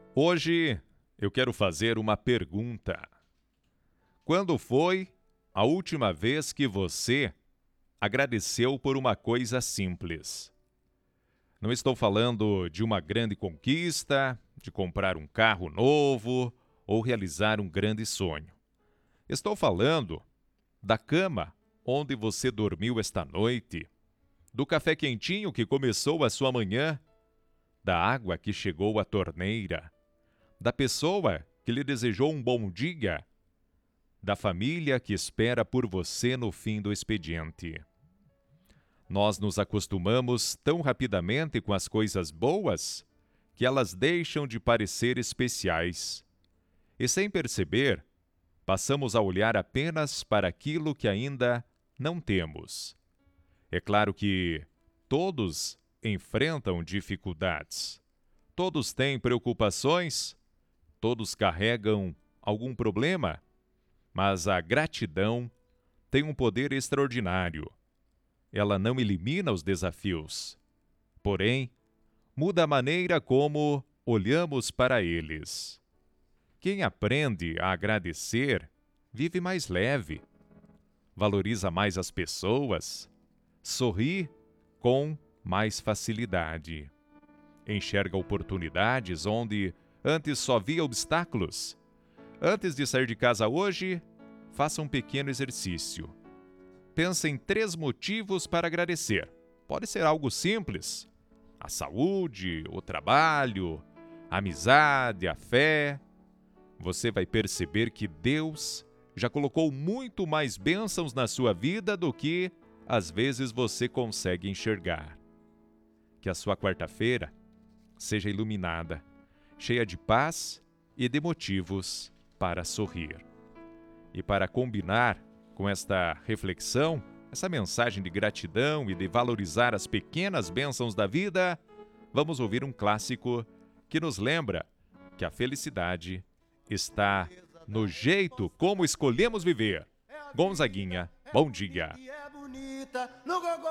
Hoje eu quero fazer uma pergunta. Quando foi a última vez que você agradeceu por uma coisa simples? Não estou falando de uma grande conquista, de comprar um carro novo ou realizar um grande sonho. Estou falando da cama onde você dormiu esta noite, do café quentinho que começou a sua manhã, da água que chegou à torneira, da pessoa que lhe desejou um bom dia, da família que espera por você no fim do expediente. Nós nos acostumamos tão rapidamente com as coisas boas que elas deixam de parecer especiais. E sem perceber, passamos a olhar apenas para aquilo que ainda não temos. É claro que todos enfrentam dificuldades. Todos têm preocupações, todos carregam algum problema, mas a gratidão tem um poder extraordinário. Ela não elimina os desafios, porém, muda a maneira como olhamos para eles. Quem aprende a agradecer vive mais leve, valoriza mais as pessoas, sorri com mais facilidade, enxerga oportunidades onde antes só via obstáculos. Antes de sair de casa hoje, faça um pequeno exercício. Pense em 3 motivos para agradecer. Pode ser algo simples: a saúde, o trabalho, a amizade, a fé. Você vai perceber que Deus já colocou muito mais bênçãos na sua vida do que, às vezes, você consegue enxergar. Que a sua quarta-feira seja iluminada, cheia de paz e de motivos para sorrir. E para combinar com esta reflexão, essa mensagem de gratidão e de valorizar as pequenas bênçãos da vida, vamos ouvir um clássico que nos lembra que a felicidade está no jeito como escolhemos viver. Gonzaguinha, bom dia.